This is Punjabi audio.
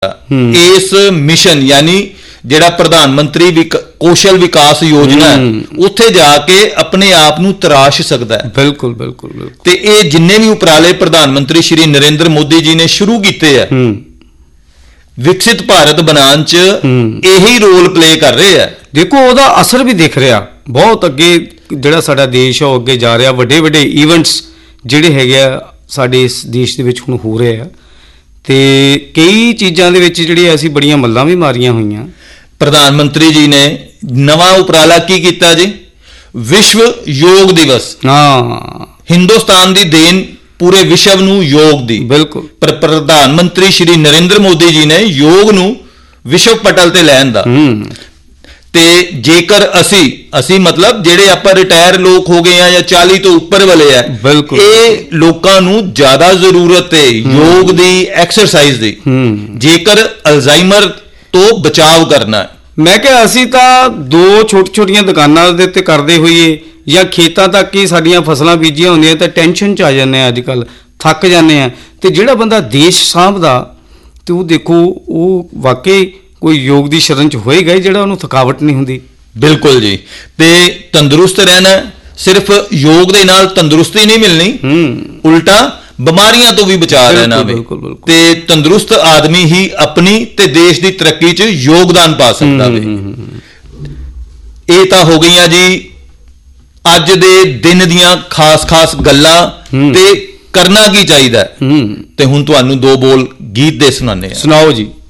इस मिशन यानी ਜਿਹੜਾ ਪ੍ਰਧਾਨ ਮੰਤਰੀ ਕੌਸ਼ਲ ਵਿਕਾਸ ਯੋਜਨਾ ਉੱਥੇ ਜਾ ਕੇ ਆਪਣੇ ਆਪ ਨੂੰ ਤਰਾਸ਼ ਸਕਦਾ ਹੈ। ਬਿਲਕੁਲ ਬਿਲकुल ਬਿਲकुल। ਤੇ ਇਹ ਜਿੰਨੇ ਵੀ ਉਪਰਾਲੇ ਪ੍ਰਧਾਨ ਮੰਤਰੀ ਸ਼੍ਰੀ ਨਰਿੰਦਰ ਮੋਦੀ ਜੀ ਨੇ ਸ਼ੁਰੂ ਕੀਤੇ ਆ ਵਿਕਸਿਤ ਭਾਰਤ ਬਣਾਉਣ 'ਚ ਇਹੀ ਰੋਲ ਪਲੇ ਕਰ ਰਹੇ ਆ। ਦੇਖੋ ਉਹਦਾ ਅਸਰ ਵੀ ਦਿਖ ਰਿਹਾ ਬਹੁਤ ਅੱਗੇ। ਜਿਹੜਾ ਸਾਡਾ ਦੇਸ਼ ਆ ਉਹ ਅੱਗੇ ਜਾ ਰਿਹਾ। ਵੱਡੇ ਵੱਡੇ ਈਵੈਂਟਸ ਜਿਹੜੇ ਹੈਗੇ ਆ ਸਾਡੇ ਇਸ ਦੇਸ਼ ਦੇ ਵਿੱਚ ਹੁਣ ਹੋ ਰਹੇ ਆ ਤੇ ਕਈ ਚੀਜ਼ਾਂ ਦੇ ਵਿੱਚ ਜਿਹੜੀਆਂ ਅਸੀਂ ਬੜੀਆਂ ਮੱਲਾਂ ਵੀ ਮਾਰੀਆਂ ਹੋਈਆਂ। ਪ੍ਰਧਾਨ ਮੰਤਰੀ ਜੀ ਨੇ ਨਵਾਂ ਉਪਰਾਲਾ ਕੀ ਕੀਤਾ ਜੀ? ਵਿਸ਼ਵ ਯੋਗ ਦਿਵਸ। ਹਾਂ, ਹਿੰਦੁਸਤਾਨ ਦੀ ਦੇਣ ਪੂਰੇ ਵਿਸ਼ਵ ਨੂੰ ਯੋਗ ਦੀ। ਬਿਲਕੁਲ। ਪਰ ਪ੍ਰਧਾਨ ਮੰਤਰੀ ਸ਼੍ਰੀ ਨਰਿੰਦਰ ਮੋਦੀ ਜੀ ਨੇ ਯੋਗ ਨੂੰ ਵਿਸ਼ਵ ਪਟਲ ਤੇ ਲੈਣ ਦਾ। ਤੇ ਜੇਕਰ ਅਸੀਂ ਮਤਲਬ ਜਿਹੜੇ ਆਪਾਂ ਰਿਟਾਇਰ ਲੋਕ ਹੋ ਗਏ ਆ ਜਾਂ 40 ਤੋਂ ਉੱਪਰ ਵਾਲੇ ਆ, ਇਹ ਲੋਕਾਂ ਨੂੰ ਜ਼ਿਆਦਾ ਜ਼ਰੂਰਤ ਹੈ ਯੋਗ ਦੀ, ਐਕਸਰਸਾਈਜ਼ ਦੀ, ਜੇਕਰ ਅਲਜ਼ਾਈਮਰ ਤੋਂ ਬਚਾਅ ਕਰਨਾ। ਮੈਂ ਕਿਹਾ ਅਸੀਂ ਤਾਂ ਦੋ ਛੋਟੀਆਂ ਦੁਕਾਨਾਂ ਦੇ ਉੱਤੇ ਕਰਦੇ ਹੋਈਏ ਜਾਂ ਖੇਤਾਂ ਤੱਕ ਹੀ ਸਾਡੀਆਂ ਫਸਲਾਂ ਬੀਜੀਆਂ ਹੁੰਦੀਆਂ ਤਾਂ ਟੈਨਸ਼ਨ 'ਚ ਆ ਜਾਂਦੇ ਆ, ਅੱਜ ਕੱਲ੍ਹ ਥੱਕ ਜਾਂਦੇ ਆ। ਤੇ ਜਿਹੜਾ ਬੰਦਾ ਦੇਸ਼ ਸਾਂਭਦਾ ਤੇ ਉਹ ਦੇਖੋ ਉਹ ਵਾਕਈ ਕੋਈ ਯੋਗ ਦੀ ਸ਼ਰਨ 'ਚ ਹੋਏਗਾ ਜਿਹੜਾ ਉਹਨੂੰ ਥਕਾਵਟ ਨਹੀਂ ਹੁੰਦੀ। ਬਿਲਕੁਲ ਜੀ। ਤੇ ਤੰਦਰੁਸਤ ਰਹਿਣਾ, ਸਿਰਫ ਯੋਗ ਦੇ ਨਾਲ ਤੰਦਰੁਸਤੀ ਨਹੀਂ ਮਿਲਣੀ, ਉਲਟਾ ਬਿਮਾਰੀਆਂ ਤੋਂ ਵੀ ਬਚਾ ਰਹਿਣਾ ਵੇ। ਤੇ ਤੰਦਰੁਸਤ ਆਦਮੀ ਹੀ ਆਪਣੀ ਤੇ ਦੇਸ਼ ਦੀ ਤਰੱਕੀ 'ਚ ਯੋਗਦਾਨ ਪਾ ਸਕਦਾ ਵੇ। ਇਹ ਤਾਂ ਹੋ ਗਈਆਂ ਜੀ ਅੱਜ ਦੇ ਦਿਨ ਦੀਆਂ ਖਾਸ ਗੱਲਾਂ ਤੇ ਕਰਨਾ ਕੀ ਚਾਹੀਦਾ। ਤੇ ਹੁਣ ਤੁਹਾਨੂੰ ਦੋ ਬੋਲ ਗੀਤ ਦੇ ਸੁਣਾਉਂਦੇ ਆ। ਸੁਣਾਓ ਜੀ।